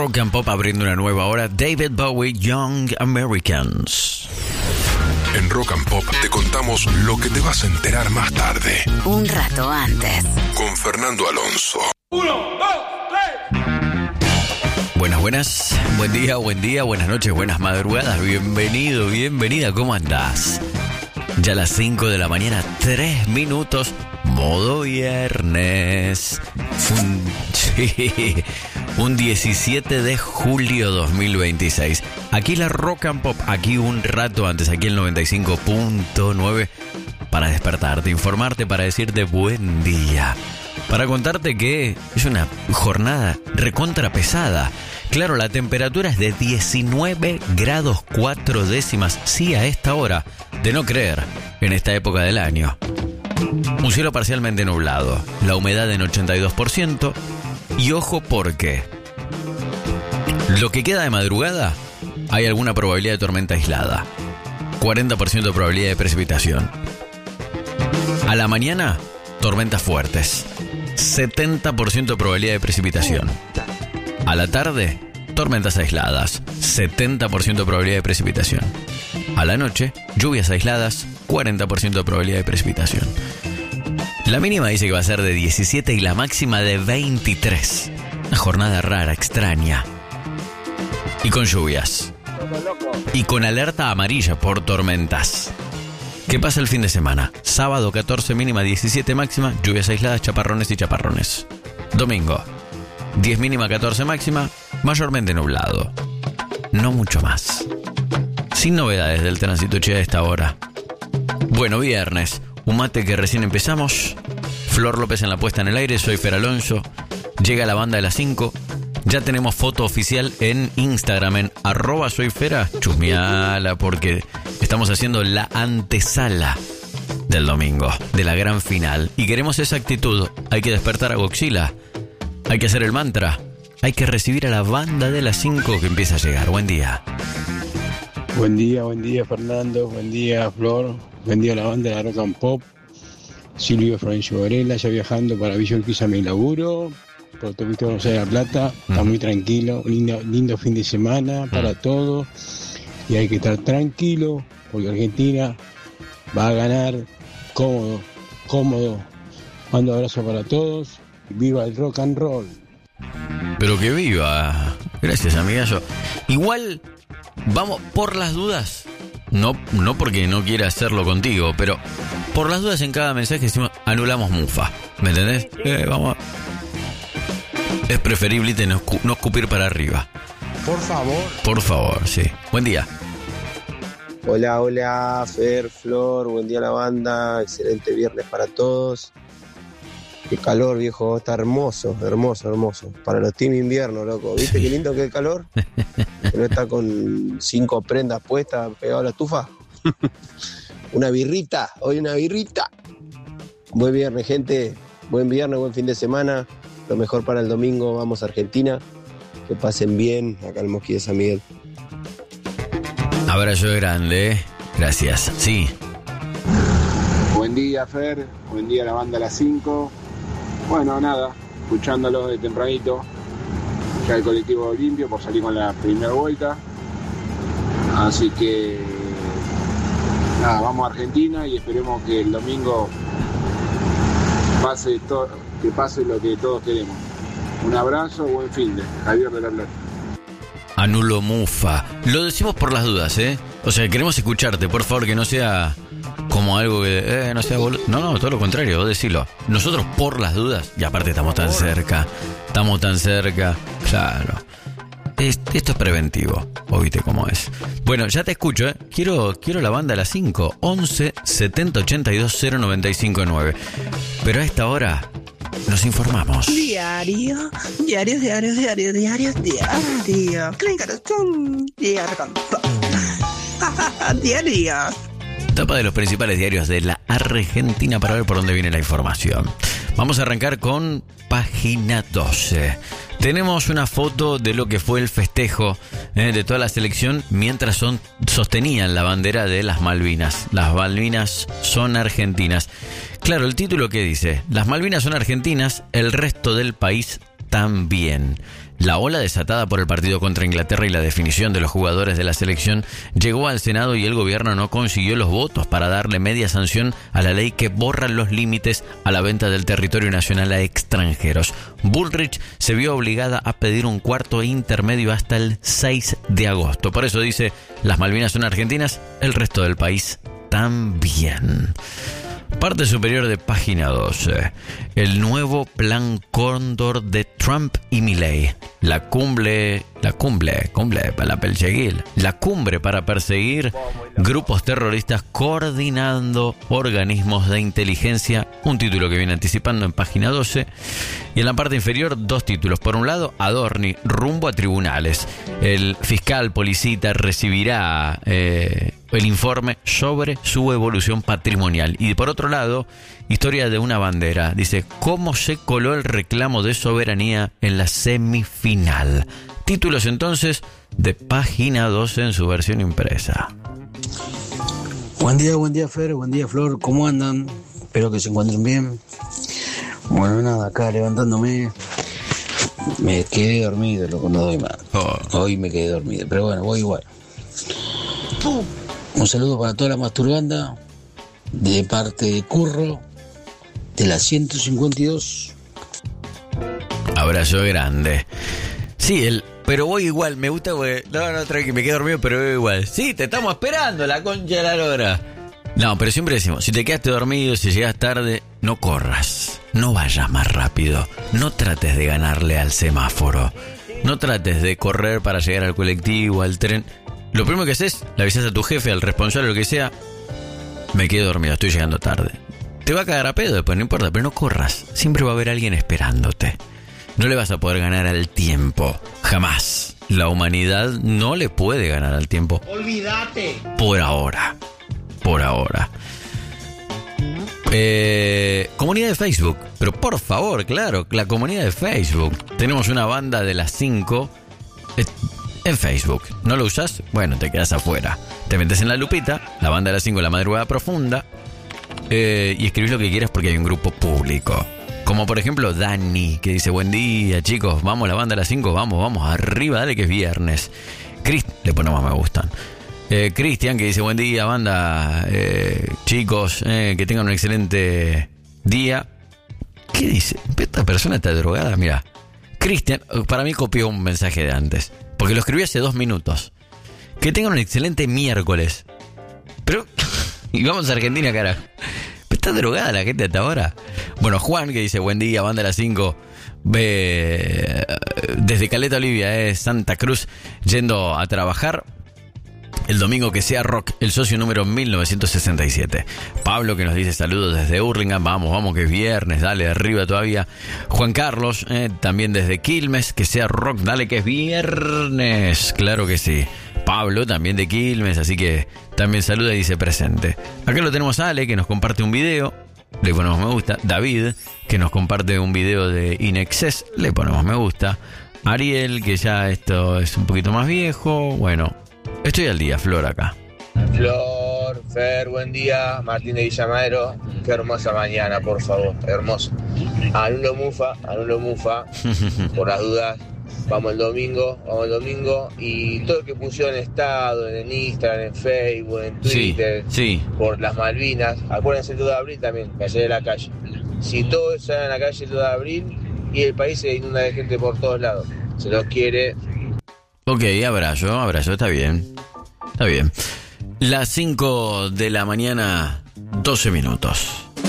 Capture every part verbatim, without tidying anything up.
Rock and Pop abriendo una nueva hora. David Bowie, Young Americans. En Rock and Pop te contamos lo que te vas a enterar más tarde. Un rato antes. Con Fernando Alonso. Uno, dos, tres. Buenas, buenas. Buen día, buen día, buenas noches, buenas madrugadas. Bienvenido, bienvenida. ¿Cómo andás? Ya a las cinco de la mañana, tres minutos. Modo viernes. Un, sí, un diecisiete de julio dos mil veintiséis. Aquí la Rock and Pop, aquí un rato antes, aquí el noventa y cinco punto nueve. Para despertarte, informarte, para decirte buen día. Para contarte que es una jornada recontra pesada. Claro, la temperatura es de diecinueve grados cuatro décimas. Sí, a esta hora, de no creer, en esta época del año. Un cielo parcialmente nublado, la humedad en ochenta y dos por ciento. Y ojo porque lo que queda de madrugada, hay alguna probabilidad de tormenta aislada. cuarenta por ciento de probabilidad de precipitación. A la mañana, tormentas fuertes. setenta por ciento de probabilidad de precipitación. A la tarde, tormentas aisladas. setenta por ciento de probabilidad de precipitación. A la noche, lluvias aisladas. cuarenta por ciento de probabilidad de precipitación. La mínima dice que va a ser de diecisiete y la máxima de veintitrés. Una jornada rara, extraña. Y con lluvias. Y con alerta amarilla por tormentas. ¿Qué pasa el fin de semana? Sábado catorce mínima, diecisiete máxima, lluvias aisladas, chaparrones y chaparrones. Domingo, diez mínima, catorce máxima, mayormente nublado. No mucho más. Sin novedades del tránsito che a esta hora. Bueno, viernes, un mate que recién empezamos. Flor López en la puesta en el aire, soy Fer Alonso. Llega la banda de las cinco. Ya tenemos foto oficial en Instagram, en arroba soy Fera. Chusmeala porque estamos haciendo la antesala del domingo, de la gran final. Y queremos esa actitud. Hay que despertar a Godzilla. Hay que hacer el mantra. Hay que recibir a la banda de las cinco que empieza a llegar. Buen día. Buen día, buen día Fernando, buen día Flor, buen día a la banda de la Rock and Pop. Silvio Florencio Varela, ya viajando para Villa Urquiza, mi laburo. Por autopista Buenos Aires, La Plata, está muy tranquilo, lindo, lindo fin de semana para todos. Y hay que estar tranquilo porque Argentina va a ganar cómodo, cómodo. Mando abrazo para todos. Viva el rock and roll. Pero que viva. Gracias, amigazo. Igual, vamos, por las dudas, no, no porque no quiera hacerlo contigo, pero por las dudas en cada mensaje decimos, anulamos mufa. ¿Me entendés? Eh, vamos. Es preferible no, escu- no escupir para arriba. Por favor. Por favor, sí. Buen día. Hola, hola, Fer, Flor, buen día a la banda, excelente viernes para todos. Qué calor, viejo, está hermoso, hermoso, hermoso. Para los team invierno, loco, ¿viste Sí. qué lindo que es el calor? Que no está con cinco prendas puestas pegado a la estufa. Una birrita, hoy una birrita. Buen viernes, gente, buen viernes, buen fin de semana. Lo mejor para el domingo, vamos a Argentina. Que pasen bien, acá en Mosquí de San Miguel. Abrazo grande, ¿eh? Gracias. Sí. Buen día, Fer. Buen día a la banda a las cinco. Bueno, nada, escuchándolo de tempranito. Ya el colectivo limpio por salir con la primera vuelta. Así que nada, vamos a Argentina y esperemos que el domingo pase todo, que pase lo que todos queremos. Un abrazo, buen fin de Javier de la Plata. Anulo mufa. Lo decimos por las dudas, ¿eh? O sea, queremos escucharte, por favor, que no sea como algo que, eh, no sea boludo. No, no, todo lo contrario, vos decilo. Nosotros por las dudas, y aparte estamos tan cerca, estamos tan cerca, claro. Es, esto es preventivo, ¿o viste cómo es? Bueno, ya te escucho, ¿eh? Quiero, quiero la banda a las cinco, once, setenta, ochenta y dos, cero, noventa y cinco, nueve. Pero a esta hora nos informamos. Diario, diarios, diarios, diarios, diarios, diario. Clínicas, diario. Diarios. Tapa de los principales diarios de la Argentina para ver por dónde viene la información. Vamos a arrancar con página doce. Tenemos una foto de lo que fue el festejo eh, de toda la selección mientras son, sostenían la bandera de las Malvinas. Las Malvinas son argentinas. Claro, el título que dice, las Malvinas son argentinas, el resto del país también. La ola desatada por el partido contra Inglaterra y la definición de los jugadores de la selección llegó al Senado y el gobierno no consiguió los votos para darle media sanción a la ley que borra los límites a la venta del territorio nacional a extranjeros. Bullrich se vio obligada a pedir un cuarto intermedio hasta el seis de agosto. Por eso dice, las Malvinas son argentinas, el resto del país también. Parte superior de página doce. El nuevo plan Cóndor de Trump y Milei. La cumbre, la cumbre, cumbre para perseguir. La cumbre para perseguir grupos terroristas coordinando organismos de inteligencia. Un título que viene anticipando en página doce. Y en la parte inferior, dos títulos. Por un lado, Adorni, rumbo a tribunales. El fiscal Policita recibirá eh, el informe sobre su evolución patrimonial. Y por otro lado, historia de una bandera. Dice, ¿cómo se coló el reclamo de soberanía en la semifinal? Títulos entonces de página doce en su versión impresa. Buen día, buen día Fer, buen día Flor, ¿cómo andan? Espero que se encuentren bien. Bueno, nada, acá levantándome. Me quedé dormido, loco, no doy más. Oh. Hoy me quedé dormido, pero bueno, voy igual. Un saludo para toda la masturbanda, de parte de Curro, de la ciento cincuenta y dos. Abrazo grande. Sí, el, pero voy igual, me gusta porque... No, no, tranqui, me quedo dormido, pero voy igual. Sí, te estamos esperando, la concha de la lora. No, pero siempre decimos, si te quedaste dormido, si llegas tarde, no corras, no vayas más rápido, no trates de ganarle al semáforo, no trates de correr para llegar al colectivo, al tren. Lo primero que haces, le avisas a tu jefe, al responsable, lo que sea, me quedé dormido, estoy llegando tarde. Te va a cagar a pedo después, no importa, pero no corras, siempre va a haber alguien esperándote. No le vas a poder ganar al tiempo, jamás. La humanidad no le puede ganar al tiempo. Olvídate. Por ahora. Por ahora. Eh, comunidad de Facebook. Pero por favor, claro, la comunidad de Facebook. Tenemos una banda de las cinco eh, en Facebook. ¿No lo usas? Bueno, te quedas afuera. Te metes en la lupita, la banda de las cinco, la madrugada profunda, eh, y escribís lo que quieras porque hay un grupo público. Como por ejemplo Dani, que dice, buen día chicos, vamos la banda de las cinco, vamos, vamos, arriba, dale que es viernes. Chris, le ponemos me gustan. Eh, Cristian, que dice, buen día banda, eh, chicos, eh, que tengan un excelente día. ¿Qué dice? Esta persona está drogada, mira. Cristian, para mí copió un mensaje de antes, porque lo escribí hace dos minutos. Que tengan un excelente miércoles. Pero, y vamos a Argentina, carajo. Está drogada la gente hasta ahora. Bueno, Juan, que dice, buen día, banda de las cinco. Ve, desde Caleta Olivia, eh, Santa Cruz, yendo a trabajar. El domingo que sea rock, el socio número mil novecientos sesenta y siete. Pablo, que nos dice saludos desde Hurlingham. Vamos, vamos, que es viernes, dale, arriba todavía. Juan Carlos, eh, también desde Quilmes, que sea rock, dale, que es viernes. Claro que sí. Pablo, también de Quilmes, así que también saluda y dice presente. Acá lo tenemos a Ale, que nos comparte un video, le ponemos me gusta. David, que nos comparte un video de Inexcess, le ponemos me gusta. Ariel, que ya esto es un poquito más viejo. Bueno, estoy al día, Flor, acá. Flor, Fer, buen día. Martín de Villamadero, qué hermosa mañana, por favor, hermoso. Anulo Mufa, anulo Mufa, por las dudas. Vamos el domingo, vamos el domingo. Y todo el que pusieron estado en Instagram, en Facebook, en Twitter, sí, sí. Por las Malvinas, acuérdense el dos de abril también, calle de la calle. Si todos salen a la calle el dos de abril y el país se inunda de gente por todos lados, se los quiere. Ok, abrazo, abrazo, está bien. Está bien. Las cinco de la mañana, doce minutos.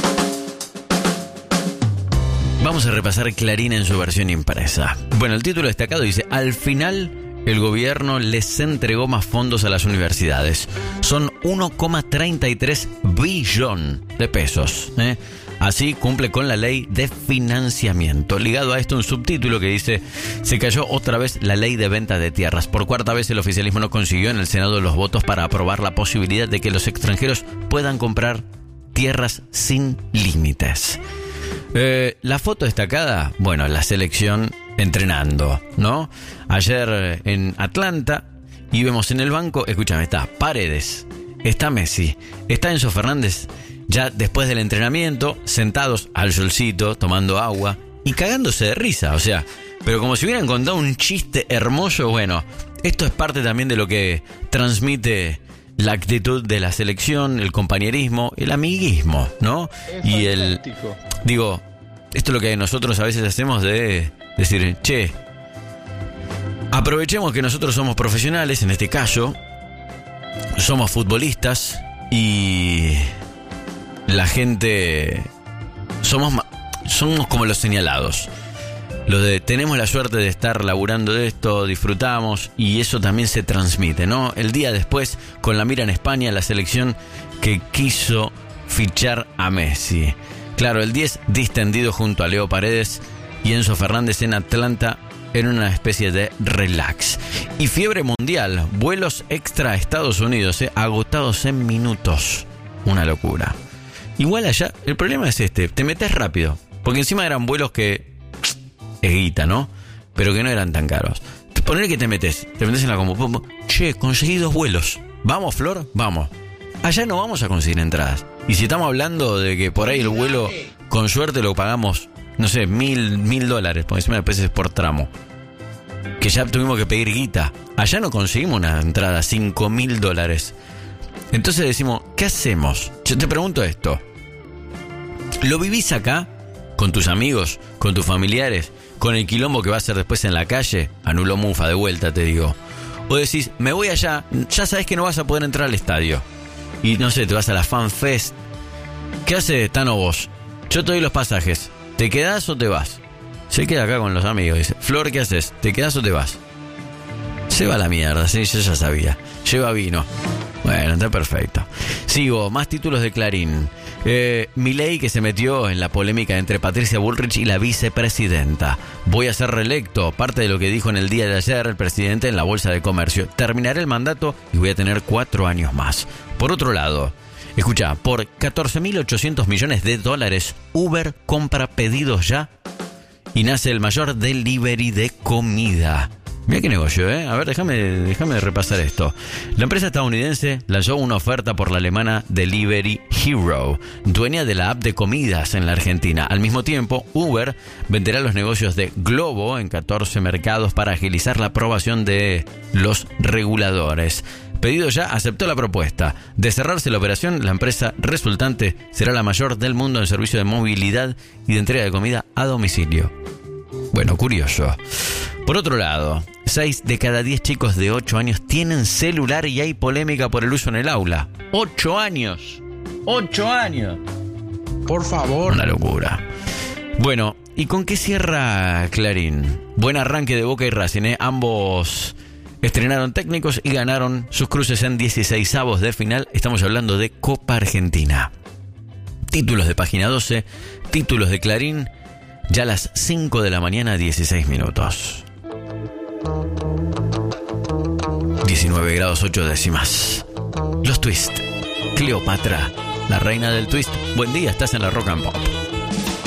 Vamos a repasar Clarín en su versión impresa. Bueno, el título destacado dice, al final el gobierno les entregó más fondos a las universidades. Son uno coma treinta y tres billón de pesos. ¿eh? Así cumple con la ley de financiamiento. Ligado a esto un subtítulo que dice, se cayó otra vez la ley de venta de tierras. Por cuarta vez el oficialismo no consiguió en el Senado los votos para aprobar la posibilidad de que los extranjeros puedan comprar tierras sin límites. Eh, la foto destacada, bueno, la selección entrenando, ¿no? Ayer en Atlanta y vemos en el banco, escúchame, está Paredes, está Messi, está Enzo Fernández, ya después del entrenamiento, sentados al solcito, tomando agua y cagándose de risa. O sea, pero como si hubieran contado un chiste hermoso. Bueno, esto es parte también de lo que transmite la actitud de la selección, el compañerismo, el amiguismo, ¿no? Es y el... fantástico. Digo, esto es lo que nosotros a veces hacemos de decir, che, aprovechemos que nosotros somos profesionales, en este caso, somos futbolistas y la gente somos, somos como los señalados. Lo de tenemos la suerte de estar laburando de esto, disfrutamos y eso también se transmite, ¿no? El día después, con la mira en España, la selección que quiso fichar a Messi. Claro, el diez distendido junto a Leo Paredes y Enzo Fernández en Atlanta en una especie de relax. Y fiebre mundial, vuelos extra a Estados Unidos, ¿eh? Agotados en minutos. Una locura. Igual allá, el problema es este, te metes rápido, porque encima eran vuelos que... es guita, ¿no? Pero que no eran tan caros. Poner que te metes, te metes en la compu. Che, conseguí dos vuelos. ¿Vamos, Flor? Vamos. Allá no vamos a conseguir entradas. Y si estamos hablando de que por ahí el vuelo, con suerte lo pagamos, no sé, mil, mil dólares, porque encima después es por tramo. Que ya tuvimos que pedir guita. Allá no conseguimos una entrada, cinco mil dólares. Entonces decimos, ¿qué hacemos? Yo te pregunto esto. ¿Lo vivís acá? ¿Con tus amigos? ¿Con tus familiares? ¿Con el quilombo que va a ser después en la calle? Anulo mufa, de vuelta te digo. O decís, me voy allá, ya sabes que no vas a poder entrar al estadio. Y no sé, te vas a la Fan Fest. ¿Qué haces, Tano, vos? Yo te doy los pasajes. ¿Te quedás o te vas? Se queda acá con los amigos. Dice, Flor, ¿qué haces? ¿Te quedás o te vas? Se va a la mierda, sí, yo ya sabía. Lleva vino. Bueno, está perfecto. Sigo, más títulos de Clarín. Eh, Milei, que se metió en la polémica entre Patricia Bullrich y la vicepresidenta. Voy a ser reelecto. Parte de lo que dijo en el día de ayer el presidente en la Bolsa de Comercio. Terminaré el mandato y voy a tener cuatro años más. Por otro lado, escucha, por catorce mil ochocientos millones de dólares, Uber compra pedidos ya y nace el mayor delivery de comida. Mira qué negocio, ¿eh? A ver, déjame, déjame repasar esto. La empresa estadounidense lanzó una oferta por la alemana Delivery Hero, dueña de la app de comidas en la Argentina. Al mismo tiempo, Uber venderá los negocios de Globo en catorce mercados para agilizar la aprobación de los reguladores. Pedido ya aceptó la propuesta. De cerrarse la operación, la empresa resultante será la mayor del mundo en servicio de movilidad y de entrega de comida a domicilio. Bueno, curioso. Por otro lado, seis de cada diez chicos de ocho años tienen celular y hay polémica por el uso en el aula. ¡ocho años! ¡ocho años! Por favor. Una locura. Bueno, ¿y con qué cierra Clarín? Buen arranque de Boca y Racing, ¿eh? Ambos estrenaron técnicos y ganaron sus cruces en dieciseisavos de final. Estamos hablando de Copa Argentina. Títulos de Página doce, títulos de Clarín. Ya a las cinco de la mañana, dieciséis minutos. diecinueve grados ocho décimas. Los Twist. Cleopatra, la reina del twist. Buen día, estás en la Rock and Pop.